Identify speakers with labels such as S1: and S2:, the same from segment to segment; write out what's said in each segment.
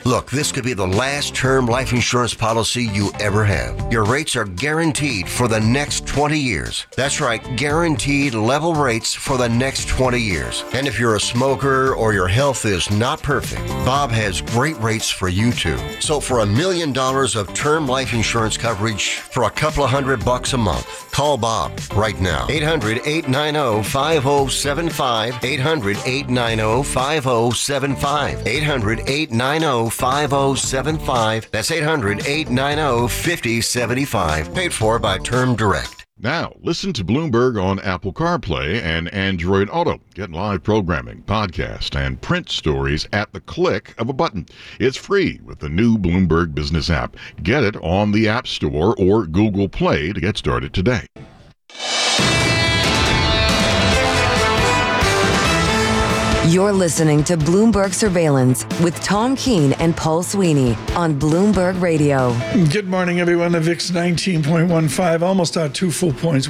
S1: Look, this could be the last term life insurance policy you ever have. Your rates are guaranteed for the next 20 years. That's right, guaranteed level rates for the next 20 years. And if you're a smoker or your health is not perfect, Bob has great rates for you too. So for $1 million of term life insurance coverage for a couple of $100 a month, call Bob right now. 800-890-5075. 800-890-5075. 800-890-5075. That's 800-890-5075. Paid for by Term Direct.
S2: Now, listen to Bloomberg on Apple CarPlay and Android Auto. Get live programming, podcast, and print stories at the click of a button. It's free with the new Bloomberg Business app. Get it on the App Store or Google Play to get started today.
S3: You're listening to Bloomberg Surveillance with Tom Keene and Paul Sweeney on Bloomberg Radio.
S4: Good morning, everyone. The VIX 19.15, almost out 2 full points,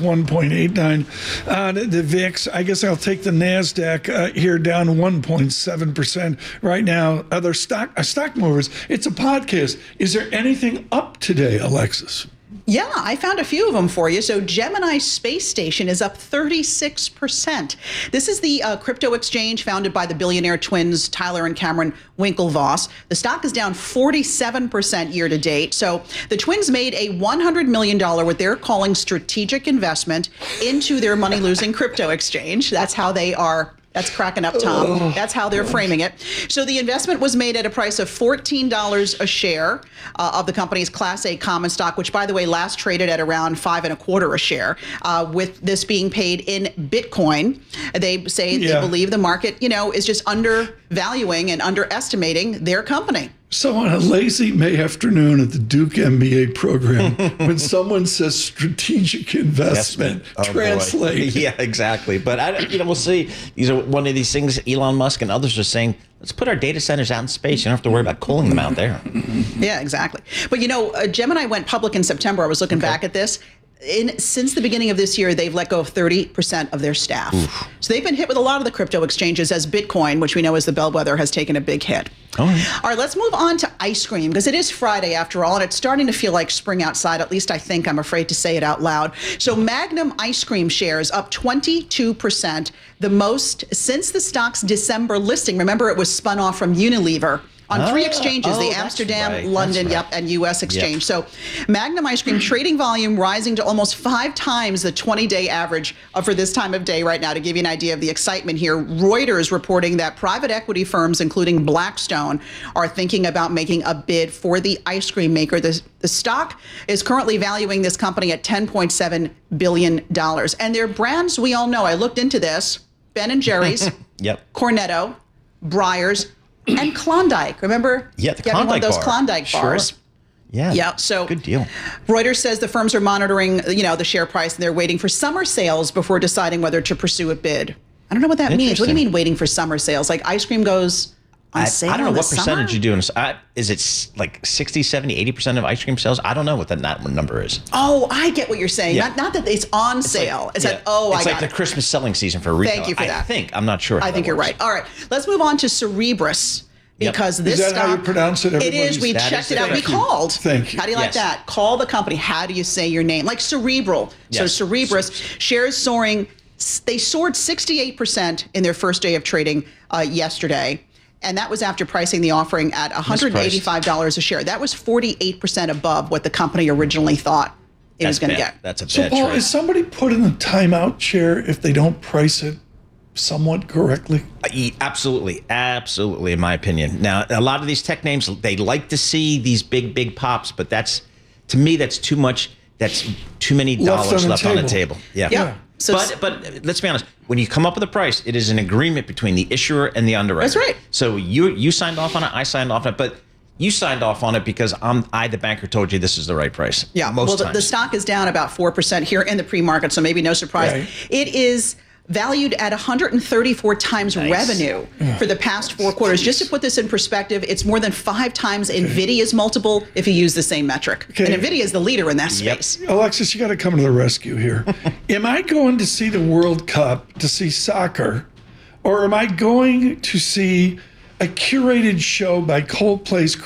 S4: 1.89. The VIX, I guess I'll take the NASDAQ here down 1.7% right now. Other stock movers, it's a podcast. Is there anything up today, Alexis?
S5: Yeah, I found a few of them for you. So Gemini Space Station is up 36%. This is the crypto exchange founded by the billionaire twins Tyler and Cameron Winklevoss. The stock is down 47% year to date. So the twins made a $100 million, what they're calling strategic investment into their money-losing crypto exchange. That's how they are. That's cracking up, Tom. That's how they're framing it. So the investment was made at a price of $14 a share of the company's Class A common stock, which, by the way, last traded at around $5.25 a share. With this being paid in Bitcoin, they say they believe the market, is just undervaluing and underestimating their company.
S4: So on a lazy May afternoon at the Duke MBA program, when someone says strategic investment, translate.
S6: Yeah, exactly. But we'll see. These are one of these things Elon Musk and others are saying, let's put our data centers out in space. You don't have to worry about cooling them out there.
S5: Yeah, exactly. But Gemini went public in September. I was looking back at this. Since the beginning of this year, they've let go of 30% of their staff. Oof. So they've been hit with a lot of the crypto exchanges as Bitcoin, which we know is the bellwether, has taken a big hit. All right, let's move on to ice cream, because it is Friday after all, and it's starting to feel like spring outside. At least I think. I'm afraid to say it out loud. So Magnum ice cream shares up 22%, the most since the stock's December listing. Remember, it was spun off from Unilever. On 3 exchanges, the Amsterdam, London, and U.S. exchange. So Magnum ice cream trading volume rising to almost 5 times the 20-day average for this time of day right now. To give you an idea of the excitement here, Reuters reporting that private equity firms, including Blackstone, are thinking about making a bid for the ice cream maker. The stock is currently valuing this company at $10.7 billion. And their brands, we all know. I looked into this. Ben & Jerry's, Cornetto, Breyers, and Klondike. Remember?
S6: Yeah, the
S5: Klondike
S6: one of those
S5: bar. Klondike bars.
S6: Sure. Yeah.
S5: So
S6: good deal.
S5: Reuters says the firms are monitoring, the share price, and they're waiting for summer sales before deciding whether to pursue a bid. I don't know what that means. What do you mean waiting for summer sales? Like ice cream goes on sale?
S6: I don't know what
S5: summer?
S6: percentage you do. Is it like 60, 70, 80% of ice cream sales? I don't know what that number is.
S5: Oh, I get what you're saying. Yeah. Not that it's on sale. It's like,
S6: it's like the Christmas selling season for retail.
S5: Thank you for that.
S6: I'm not sure.
S5: I think you're right. All right, let's move on to Cerebras. Because this
S4: is that how you pronounce it?
S5: It is. We checked it out. We called.
S4: Thank you.
S5: How do you like that? Call the company. How do you say your name? Like Cerebral. Yes. So Cerebras shares soaring. They soared 68% in their first day of trading yesterday. And that was after pricing the offering at $185 a share. That was 48% above what the company originally thought it was going to get.
S6: That's a bad
S4: So, Paul,
S6: trade.
S4: is somebody put in the timeout chair if they don't price it somewhat correctly?
S6: Absolutely, in my opinion. Now, a lot of these tech names, they like to see these big pops, but to me, that's too much. That's too many dollars left on the table.
S5: Yeah. So,
S6: but let's be honest. When you come up with a price, it is an agreement between the issuer and the underwriter.
S5: That's right.
S6: So you signed off on it. I signed off on it, but you signed off on it because I, the banker, told you this is the right price.
S5: Yeah.
S6: Most times.
S5: The stock is down about 4% here in the pre-market, so maybe no surprise.
S4: Right.
S5: It is valued at 134 times revenue for the past 4 quarters. Just to put this in perspective, it's more than 5 times NVIDIA's multiple if you use the same metric. And NVIDIA is the leader in that space.
S4: Alexis, you got to come to the rescue here. Am I going to see the World Cup to see soccer, or am I going to see a curated show by Coldplay's